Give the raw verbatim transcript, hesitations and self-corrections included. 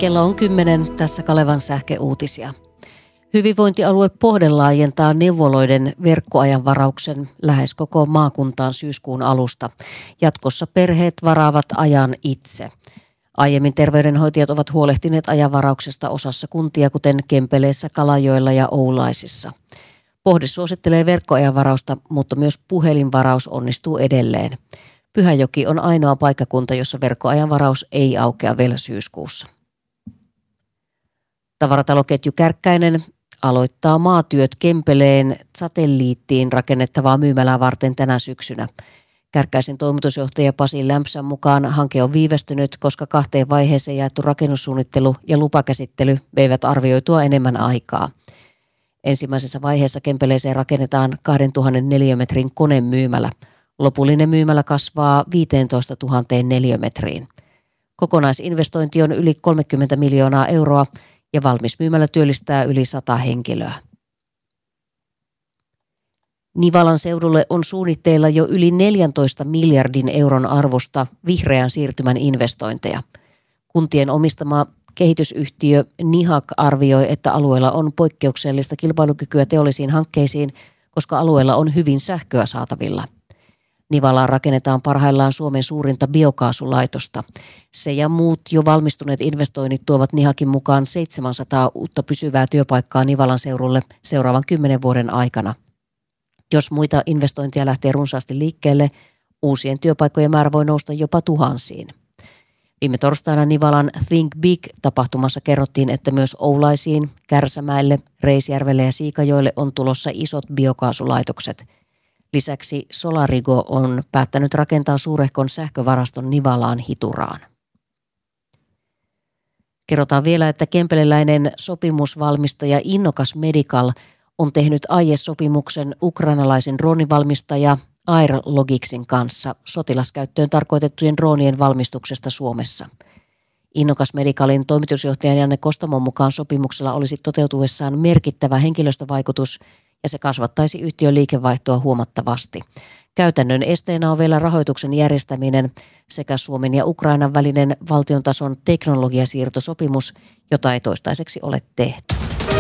Kello on kymmenen, tässä Kalevan sähköuutisia. Hyvinvointialue Pohde laajentaa neuvoloiden verkkoajanvarauksen lähes koko maakuntaan syyskuun alusta. Jatkossa perheet varaavat ajan itse. Aiemmin terveydenhoitajat ovat huolehtineet ajanvarauksesta osassa kuntia, kuten Kempeleessä, Kalajoella ja Oulaisissa. Pohde suosittelee verkkoajanvarausta, mutta myös puhelinvaraus onnistuu edelleen. Pyhäjoki on ainoa paikkakunta, jossa verkkoajanvaraus ei aukea vielä syyskuussa. Tavarataloketju Kärkkäinen aloittaa maatyöt Kempeleen satelliittiin rakennettavaa myymälää varten tänä syksynä. Kärkkäisen toimitusjohtaja Pasi Lämpsän mukaan hanke on viivästynyt, koska kahteen vaiheeseen jaettu rakennussuunnittelu ja lupakäsittely veivät arvioitua enemmän aikaa. Ensimmäisessä vaiheessa Kempeleeseen rakennetaan kaksituhatta neliömetrin konemyymälä. Lopullinen myymälä kasvaa viisitoistatuhatta neliömetriin. Kokonaisinvestointi on yli kolmekymmentä miljoonaa euroa ja valmis myymälä työllistää yli sata henkilöä. Nivalan seudulle on suunnitteilla jo yli neljäntoista miljardin euron arvosta vihreän siirtymän investointeja. Kuntien omistama kehitysyhtiö Nihak arvioi, että alueella on poikkeuksellista kilpailukykyä teollisiin hankkeisiin, koska alueella on hyvin sähköä saatavilla. Nivalaan rakennetaan parhaillaan Suomen suurinta biokaasulaitosta. Se ja muut jo valmistuneet investoinnit tuovat Nihakin mukaan seitsemänsataa uutta pysyvää työpaikkaa Nivalan seudulle seuraavan kymmenen vuoden aikana. Jos muita investointeja lähtee runsaasti liikkeelle, uusien työpaikkojen määrä voi nousta jopa tuhansiin. Viime torstaina Nivalan Think Big-tapahtumassa kerrottiin, että myös Oulaisiin, Kärsämäelle, Reisjärvelle ja Siikajoelle on tulossa isot biokaasulaitokset. Lisäksi Solarigo on päättänyt rakentaa suurehkon sähkövaraston Nivalaan Hituraan. Kerrotaan vielä, että kempeleläinen sopimusvalmistaja Innokas Medical on tehnyt aiesopimuksen ukrainalaisen droonivalmistaja Airlogicsin kanssa sotilaskäyttöön tarkoitettujen droonien valmistuksesta Suomessa. Innokas Medicalin toimitusjohtajan Janne Kostamon mukaan sopimuksella olisi toteutuessaan merkittävä henkilöstövaikutus ja se kasvattaisi yhtiön liikevaihtoa huomattavasti. Käytännön esteenä on vielä rahoituksen järjestäminen sekä Suomen ja Ukrainan välinen valtiontason teknologiasiirtosopimus, jota ei toistaiseksi ole tehty.